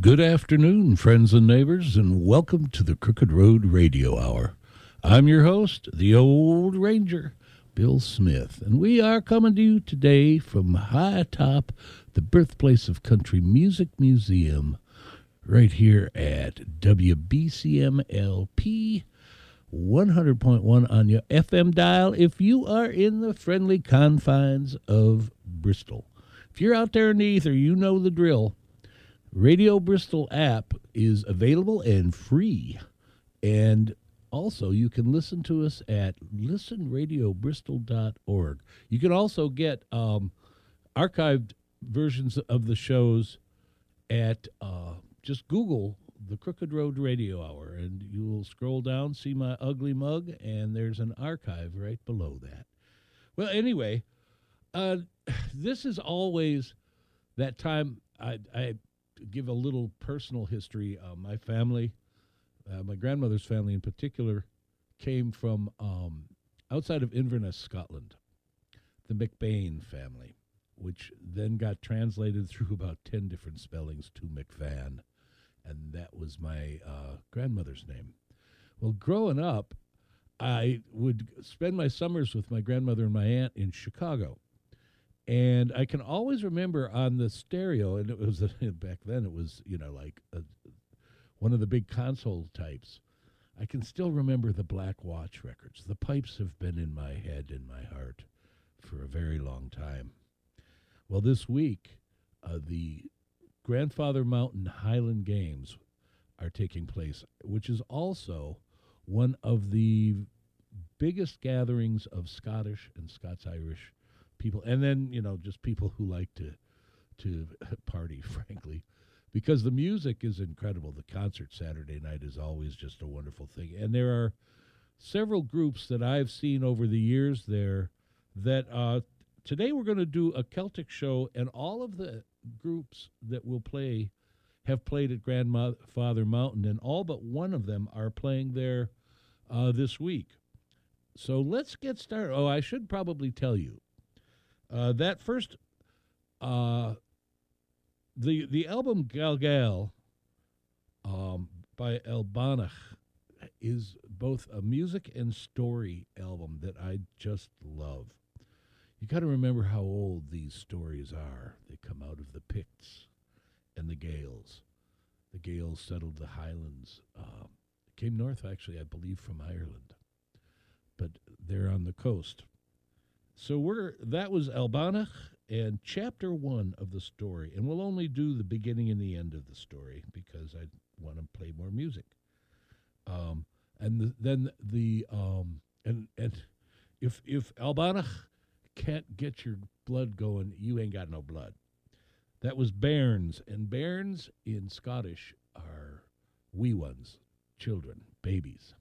Good afternoon, friends and neighbors, and welcome to the Crooked Road Radio Hour. I'm your host, the Old Ranger, Bill Smith, and we are coming to you today from high atop the birthplace of country music museum, right here at WBCM LP 100.1 on your FM dial if you are in the friendly confines of Bristol. If you're out there in the ether, you know the drill. Radio Bristol app is available and free. And also, you can listen to us at listenradiobristol.org. You can also get archived versions of the shows at just Google the Crooked Road Radio Hour, and you will scroll down, see my ugly mug, and there's an archive right below that. Well, anyway, this is always that time I give a little personal history. My family, my grandmother's family in particular, came from outside of Inverness, Scotland, the McBain family, which then got translated through about 10 different spellings to McVan, and that was my grandmother's name. Well, growing up, I would spend my summers with my grandmother and my aunt in Chicago. And I can always remember on the stereo, and it was back then it was, like one of the big console types. I can still remember the Black Watch records. The pipes have been in my head and my heart for a very long time. Well, this week, the Grandfather Mountain Highland Games are taking place, which is also one of the biggest gatherings of Scottish and Scots-Irish people, and then, just people who like to party, frankly, because the music is incredible. The concert Saturday night is always just a wonderful thing. And there are several groups that I've seen over the years there that today we're going to do a Celtic show, and all of the groups that will play have played at Grandfather Mountain, and all but one of them are playing there this week. So let's get started. Oh, I should probably tell you, that first, the album Galgal by Elbanach is both a music and story album that I just love. You got to remember how old these stories are. They come out of the Picts and the Gaels. The Gaels settled the Highlands. Came north, actually, I believe, from Ireland, but they're on the coast. So that was Elbanach and chapter 1 of the story, and we'll only do the beginning and the end of the story because I want to play more music. And if Elbanach can't get your blood going, you ain't got no blood. That was bairns, and bairns in Scottish are wee ones, children, babies.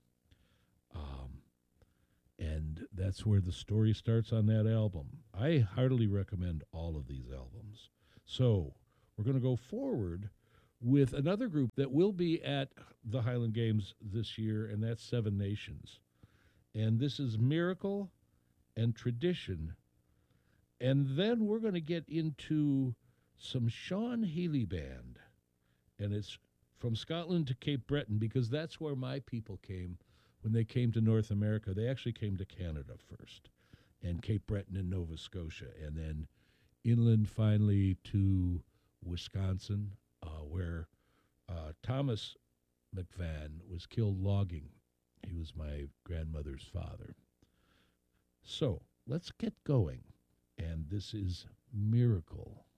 And that's where the story starts on that album. I heartily recommend all of these albums. So we're going to go forward with another group that will be at the Highland Games this year, and that's Seven Nations. And this is Miracle and Tradition. And then we're going to get into some Sean Healy Band. And it's from Scotland to Cape Breton, because that's where my people came. When they came to North America, they actually came to Canada first, and Cape Breton and Nova Scotia, and then inland finally to Wisconsin, where Thomas McVan was killed logging. He was my grandmother's father. So let's get going, and this is Miracle.